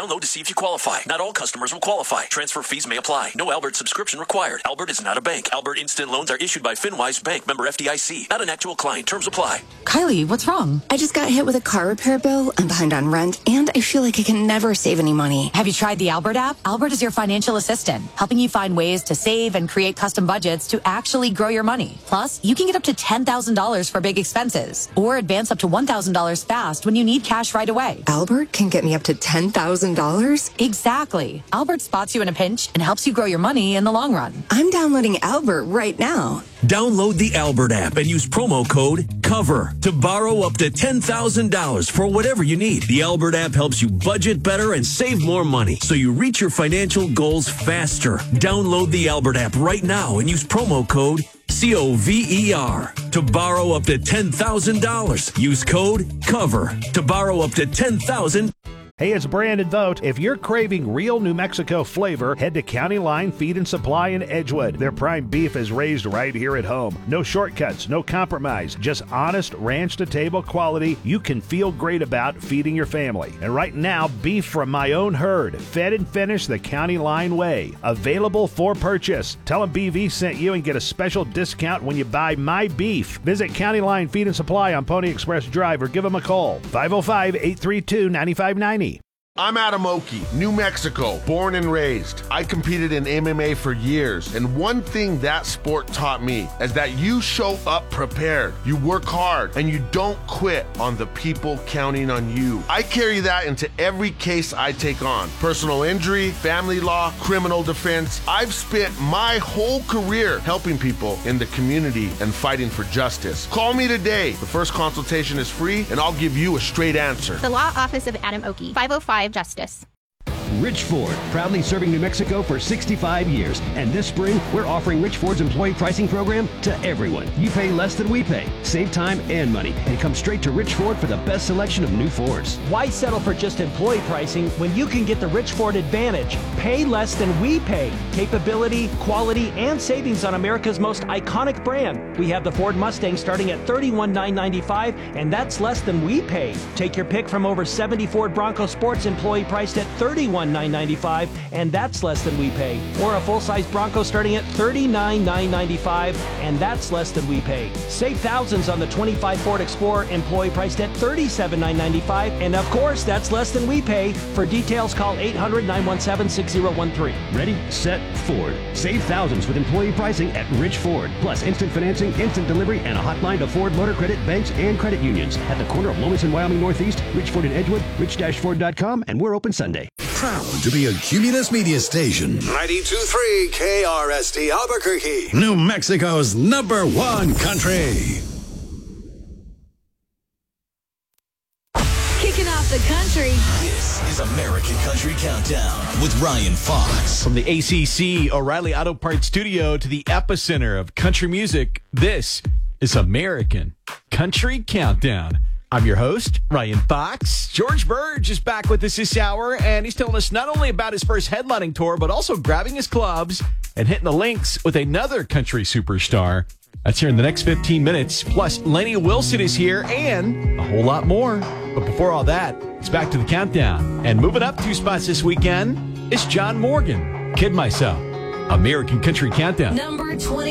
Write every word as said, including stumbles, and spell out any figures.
Download to see if you qualify. Not all customers will qualify. Transfer fees may apply. No Albert subscription required. Albert is not a bank. Albert Instant Loans are issued by FinWise Bank, member F D I C. Not an actual client. Terms apply. Kylie, what's wrong? I just got hit with a car repair bill. I'm behind on rent, and I feel like I can never save any money. Have you tried the Albert app? Albert is your financial assistant, helping you find ways to save and create custom budgets to actually grow your money. Plus, you can get up to ten thousand dollars for big expenses, or advance up to one thousand dollars fast when you need cash right away. Albert can get me up to ten thousand dollars? Exactly. Albert spots you in a pinch and helps you grow your money in the long run. I'm downloading Albert right now. Download the Albert app and use promo code COVER to borrow up to ten thousand dollars for whatever you need. The Albert app helps you budget better and save more money so you reach your financial goals faster. Download the Albert app right now and use promo code C O V E R to borrow up to ten thousand dollars. Use code COVER to borrow up to ten thousand dollars. Hey, it's Brandon Vogt. If you're craving real New Mexico flavor, head to County Line Feed and Supply in Edgewood. Their prime beef is raised right here at home. No shortcuts, no compromise, just honest ranch-to-table quality you can feel great about feeding your family. And right now, beef from my own herd, fed and finished the County Line way. Available for purchase. Tell them B V sent you and get a special discount when you buy my beef. Visit County Line Feed and Supply on Pony Express Drive or give them a call. five oh five, eight three two, nine five nine zero. I'm Adam Oki, New Mexico, born and raised. I competed in M M A for years, and one thing that sport taught me is that you show up prepared, you work hard, and you don't quit on the people counting on you. I carry that into every case I take on. Personal injury, family law, criminal defense. I've spent my whole career helping people in the community and fighting for justice. Call me today. The first consultation is free, and I'll give you a straight answer. The Law Office of Adam Oki, five oh five Justice. Rich Ford, proudly serving New Mexico for sixty-five years. And this spring, we're offering Rich Ford's employee pricing program to everyone. You pay less than we pay. Save time and money. And come straight to Rich Ford for the best selection of new Fords. Why settle for just employee pricing when you can get the Rich Ford Advantage? Pay less than we pay. Capability, quality, and savings on America's most iconic brand. We have the Ford Mustang starting at thirty-one thousand nine hundred ninety-five dollars, and that's less than we pay. Take your pick from over seventy Ford Bronco Sports employee priced at thirty-one thousand nine hundred ninety-five dollars, and that's less than we pay. Or a full-size Bronco starting at thirty-nine thousand nine hundred ninety-five dollars, and that's less than we pay. Save thousands on the twenty-five Ford Explorer employee priced at thirty-seven thousand nine hundred ninety-five dollars, and of course, that's less than we pay. For details, call eight hundred, nine one seven, six zero one three. Ready, set, Ford. Save thousands with employee pricing at Rich Ford. Plus instant financing, instant delivery, and a hotline to Ford Motor Credit, banks, and credit unions. At the corner of Lomas and Wyoming Northeast, Rich Ford in Edgewood, rich dash ford dot com, and we're open Sunday. Proud to be a Cumulus Media Station. ninety-two point three K R S T Albuquerque. New Mexico's number one country. Kicking off the country. This is American Country Countdown with Ryan Fox. From the A C C O'Reilly Auto Parts Studio to the epicenter of country music, this is American Country Countdown. I'm your host, Ryan Fox. George Burge is back with us this hour, and he's telling us not only about his first headlining tour, but also grabbing his clubs and hitting the links with another country superstar. That's here in the next fifteen minutes. Plus, Lainey Wilson is here, and a whole lot more. But before all that, it's back to the countdown. And moving up two spots this weekend is John Morgan. Kid Myself. American Country Countdown. Number twenty.